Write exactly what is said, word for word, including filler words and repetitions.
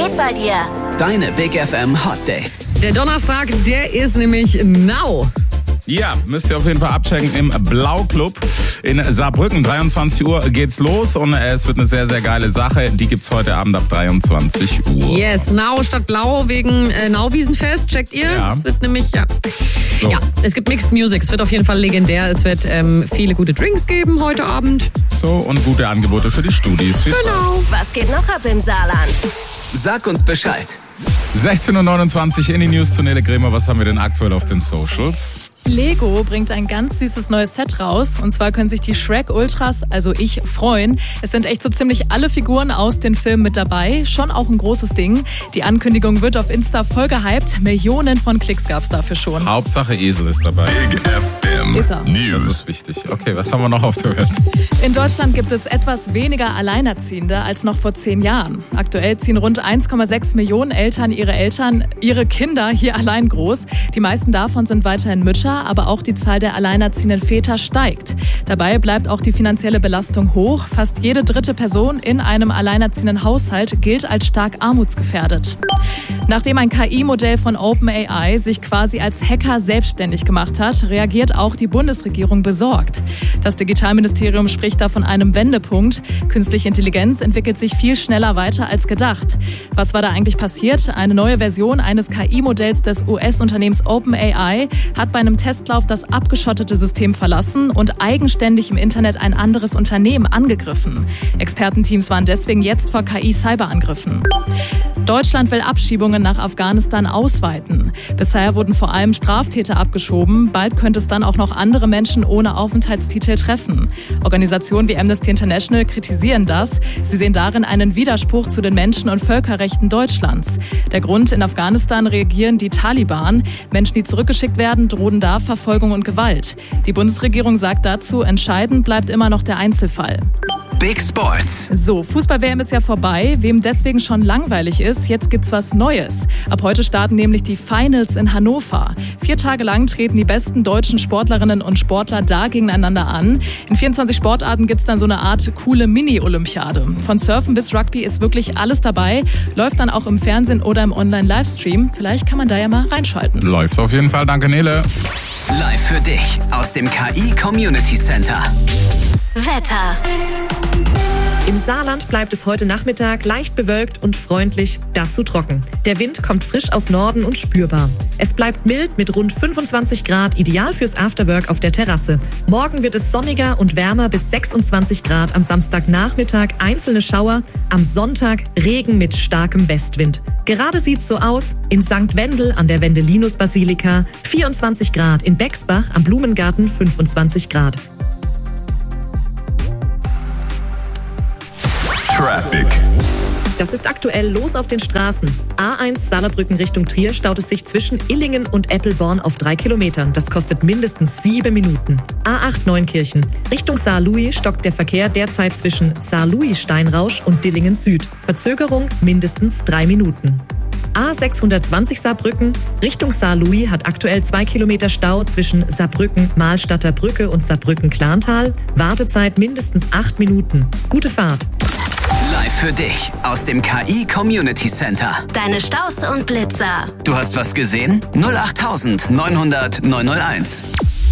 geht bei dir? Deine Big F M Hot Dates. Der Donnerstag, der ist nämlich now. Ja, müsst ihr auf jeden Fall abchecken im Blau-Club in Saarbrücken. dreiundzwanzig Uhr geht's los und es wird eine sehr, sehr geile Sache. Die gibt's heute Abend ab dreiundzwanzig Uhr. Yes, Now statt Blau wegen äh, Nauwiesenfest, checkt ihr? Ja. Es wird nämlich, ja. So. Ja, es gibt Mixed Music, es wird auf jeden Fall legendär. Es wird ähm, viele gute Drinks geben heute Abend. So, und gute Angebote für die Studis. Viel Genau. Was geht noch ab im Saarland? Sag uns Bescheid. sechzehn Uhr neunundzwanzig in die News zu Nele Kremer. Was haben wir denn aktuell auf den Socials? Lego bringt ein ganz süßes neues Set raus. Und zwar können sich die Shrek Ultras, also ich, freuen. Es sind echt so ziemlich alle Figuren aus den Filmen mit dabei. Schon auch ein großes Ding. Die Ankündigung wird auf Insta voll gehypt. Millionen von Klicks gab's dafür schon. Hauptsache Esel ist dabei. Big F M Ist er. Das News. ist wichtig. Okay, was haben wir noch auf der Welt? In Deutschland gibt es etwas weniger Alleinerziehende als noch vor zehn Jahren. Aktuell ziehen rund eins Komma sechs Millionen Eltern ihre Eltern, ihre Kinder hier allein groß. Die meisten davon sind weiterhin Mütter, aber auch die Zahl der alleinerziehenden Väter steigt. Dabei bleibt auch die finanzielle Belastung hoch. Fast jede dritte Person in einem alleinerziehenden Haushalt gilt als stark armutsgefährdet. Nachdem ein K I-Modell von OpenAI sich quasi als Hacker selbstständig gemacht hat, reagiert auch die Bundesregierung besorgt. Das Digitalministerium spricht da von einem Wendepunkt. Künstliche Intelligenz entwickelt sich viel schneller weiter als gedacht. Was war da eigentlich passiert? Eine neue Version eines K I-Modells des U S-Unternehmens OpenAI hat bei einem Testlauf das abgeschottete System verlassen und eigenständig im Internet ein anderes Unternehmen angegriffen. Expertenteams waren deswegen jetzt vor K I-Cyberangriffen. Deutschland will Abschiebungen nach Afghanistan ausweiten. Bisher wurden vor allem Straftäter abgeschoben. Bald könnte es dann auch noch andere Menschen ohne Aufenthaltstitel treffen. Organisationen wie Amnesty International kritisieren das. Sie sehen darin einen Widerspruch zu den Menschen- und Völkerrechten Deutschlands. Der Grund: in Afghanistan regieren die Taliban. Menschen, die zurückgeschickt werden, drohen da Verfolgung und Gewalt. Die Bundesregierung sagt dazu, entscheidend bleibt immer noch der Einzelfall. Big Sports. So, Fußball-W M ist ja vorbei. Wem deswegen schon langweilig ist, jetzt gibt's was Neues. Ab heute starten nämlich die Finals in Hannover. Vier Tage lang treten die besten deutschen Sportlerinnen und Sportler da gegeneinander an. In vierundzwanzig Sportarten gibt's dann so eine Art coole Mini-Olympiade. Von Surfen bis Rugby ist wirklich alles dabei. Läuft dann auch im Fernsehen oder im Online-Livestream. Vielleicht kann man da ja mal reinschalten. Läuft's auf jeden Fall. Danke, Nele. Live für dich aus dem K I Community Center. Wetter. Im Saarland bleibt es heute Nachmittag leicht bewölkt und freundlich, dazu trocken. Der Wind kommt frisch aus Norden und spürbar. Es bleibt mild mit rund fünfundzwanzig Grad, ideal fürs Afterwork auf der Terrasse. Morgen wird es sonniger und wärmer bis sechsundzwanzig Grad, am Samstagnachmittag einzelne Schauer, am Sonntag Regen mit starkem Westwind. Gerade sieht's so aus: in Sankt Wendel an der Wendelinus-Basilika vierundzwanzig Grad, in Bexbach am Blumengarten fünfundzwanzig Grad. Traffic. Das ist aktuell los auf den Straßen. A eins Saarbrücken Richtung Trier staut es sich zwischen Illingen und Eppelborn auf drei Kilometern. Das kostet mindestens sieben Minuten. A acht Neunkirchen Richtung Saarlouis stockt der Verkehr derzeit zwischen Saarlouis-Steinrausch und Dillingen Süd. Verzögerung mindestens drei Minuten. A sechshundertzwanzig Saarbrücken Richtung Saarlouis hat aktuell zwei Kilometer Stau zwischen Saarbrücken-Mahlstadter Brücke und Saarbrücken-Klarntal. Wartezeit mindestens acht Minuten. Gute Fahrt. Live für dich aus dem K I Community Center. Deine Staus und Blitzer. Du hast was gesehen? null acht neunhundert neunhunderteins.